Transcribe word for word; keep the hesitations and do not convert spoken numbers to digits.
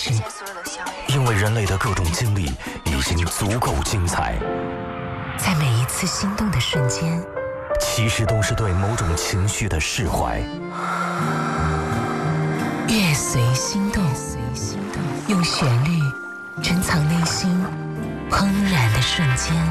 去，因为人类的各种经历已经足够精彩。 在每一次心动的瞬间， 其实都是对某种情绪的释怀。 乐随心动，用旋律珍藏内心怦然的瞬间。